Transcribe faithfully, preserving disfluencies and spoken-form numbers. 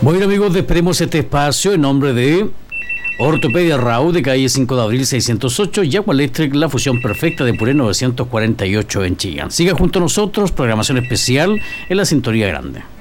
Bueno, amigos, despedimos este espacio en nombre de Ortopedia Raúl, de calle cinco de abril seiscientos ocho, y Aqua Electric, la fusión perfecta de Puré novecientos cuarenta y ocho en Chillán. Siga junto a nosotros, programación especial en la Sintonía Grande.